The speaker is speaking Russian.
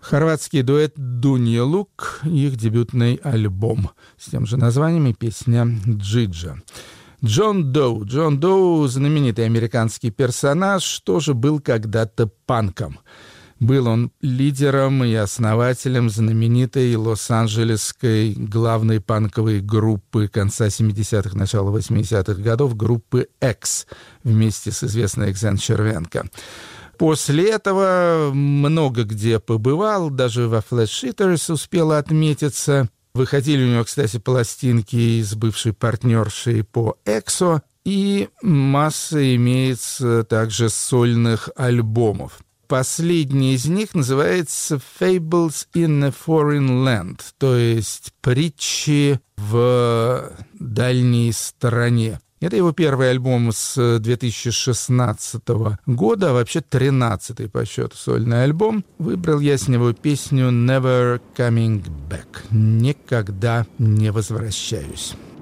Хорватский дуэт Дунья Лук, их дебютный альбом с тем же названием и песня «Джиджа». Джон Доу. Джон Доу — знаменитый американский персонаж, тоже был когда-то панком. Был он лидером и основателем знаменитой лос-анджелесской главной панковой группы конца 70-х, начала 80-х годов, группы X, вместе с известной Экзен Червенко. После этого много где побывал, даже во Flash Eaters успел отметиться. Выходили у него, кстати, пластинки с бывшей партнершей по «Эксо», и масса имеется также сольных альбомов. Последний из них называется «Fables in a Foreign Land», то есть «Притчи в дальней стране». Это его первый альбом с 2016 года, а вообще 13-й по счету сольный альбом. Выбрал я с него песню «Never Coming Back» — «Никогда не возвращаюсь».